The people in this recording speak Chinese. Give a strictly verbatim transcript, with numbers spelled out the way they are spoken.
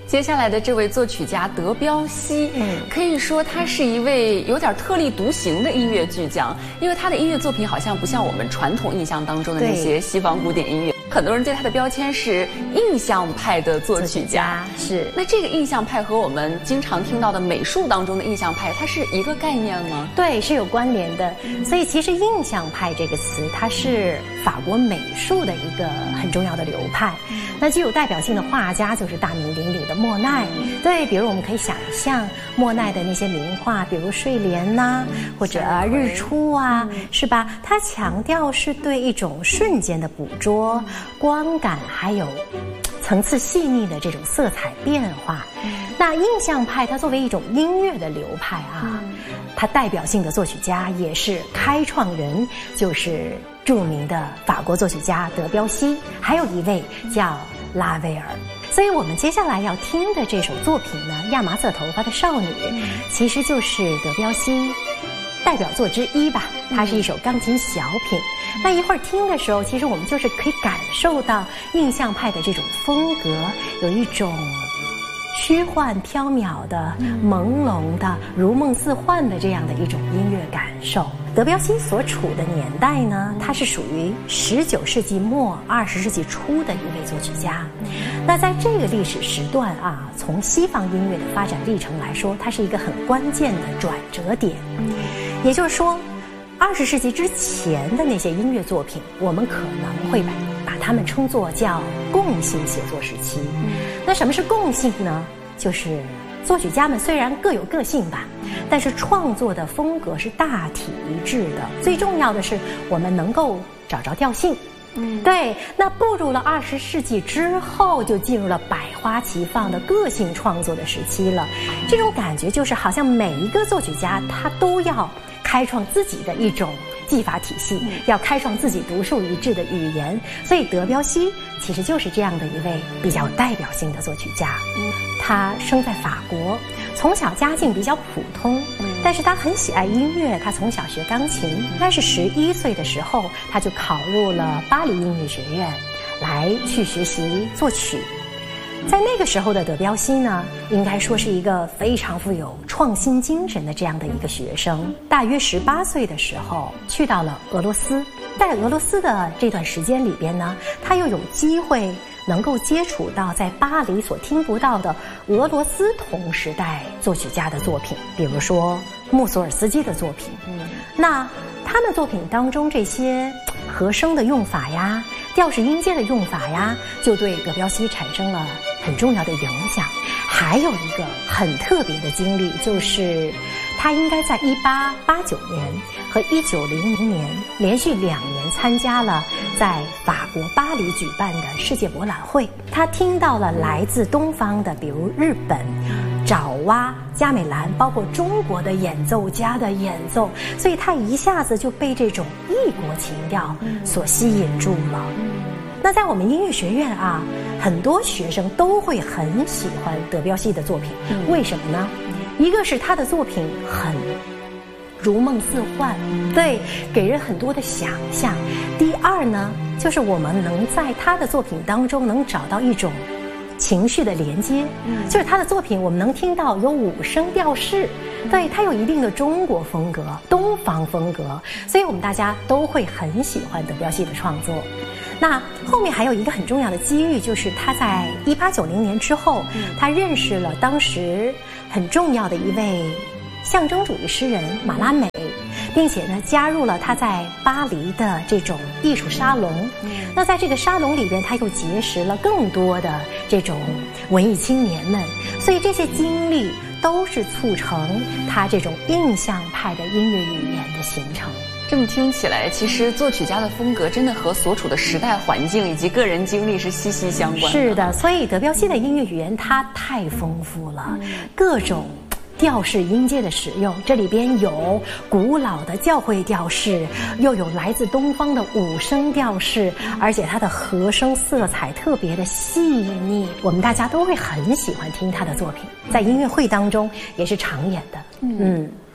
接下来的这位作曲家德彪西，嗯，可以说他是一位有点特立独行的音乐巨匠，因为他的音乐作品好像不像我们传统印象当中的那些西方古典音乐，很多人对他的标签是印象派的作曲家。 是， 那这个印象派和我们经常听到的美术当中的印象派，它是一个概念吗？ 对，是有关联的。所以其实印象派这个词，它是法国美术的一个很重要的流派。那具有代表性的画家就是大名鼎鼎的莫奈。对，比如我们可以想象莫奈的那些名画，比如睡莲呐、啊，或者日出啊，是吧？他强调是对一种瞬间的捕捉、光感，还有层次细腻的这种色彩变化。那印象派它作为一种音乐的流派啊，它代表性的作曲家也是开创人，就是著名的法国作曲家德彪西，还有一位叫拉威尔。所以我们接下来要听的这首作品呢，《亚麻色头发的少女》，其实就是德彪西代表作之一吧。它是一首钢琴小品。那一会儿听的时候，其实我们就是可以感受到印象派的这种风格，有一种虚幻缥缈的、朦胧的、如梦似幻的这样的一种音乐感受。德彪西所处的年代呢，他是属于十九世纪末二十世纪初的一位作曲家。那在这个历史时段啊，从西方音乐的发展历程来说，它是一个很关键的转折点。也就是说，二十世纪之前的那些音乐作品，我们可能会把把它们称作叫共性写作时期。那什么是共性呢？就是作曲家们虽然各有个性吧，但是创作的风格是大体一致的。最重要的是，我们能够找着调性。嗯，对。那步入了二十世纪之后，就进入了百花齐放的个性创作的时期了。这种感觉就是好像每一个作曲家他都要开创自己的一种技法体系，要开创自己独树一帜的语言。所以德彪西其实就是这样的一位比较代表性的作曲家。嗯，他生在法国，从小家境比较普通，但是他很喜爱音乐，他从小学钢琴。应该是十一岁的时候，他就考入了巴黎音乐学院，来去学习作曲。在那个时候的德彪西呢，应该说是一个非常富有创新精神的这样的一个学生。大约十八岁的时候，去到了俄罗斯。在俄罗斯的这段时间里边呢，他又有机会能够接触到在巴黎所听不到的俄罗斯同时代作曲家的作品，比如说穆索尔斯基的作品。嗯，那他们作品当中这些和声的用法呀，调式音阶的用法呀，就对德彪西产生了很重要的影响。还有一个很特别的经历，就是他应该在一八八九年和一九零零年连续两年参加了在法国巴黎举办的世界博览会。他听到了来自东方的，比如日本、爪哇、加美兰，包括中国的演奏家的演奏，所以他一下子就被这种异国情调所吸引住了。那在我们音乐学院啊，很多学生都会很喜欢德彪西的作品。为什么呢？一个是他的作品很如梦似幻，对，给人很多的想象。第二呢，就是我们能在他的作品当中能找到一种情绪的连接。嗯，就是他的作品我们能听到有五声调式，对，他有一定的中国风格、东方风格，所以我们大家都会很喜欢德彪西的创作。那后面还有一个很重要的机遇，就是他在一八九零年之后，他认识了当时很重要的一位象征主义诗人马拉美，并且呢加入了他在巴黎的这种艺术沙龙。那在这个沙龙里边，他又结识了更多的这种文艺青年们，所以这些经历都是促成他这种印象派的音乐语言的形成。 这么听起来，其实作曲家的风格真的和所处的时代环境以及个人经历是息息相关的。 是的，所以德彪西的音乐语言它太丰富了，各种调式音阶的使用，这里边有古老的教会调式，又有来自东方的五声调式，而且它的和声色彩特别的细腻，我们大家都会很喜欢听他的作品，在音乐会当中也是常演的。嗯。嗯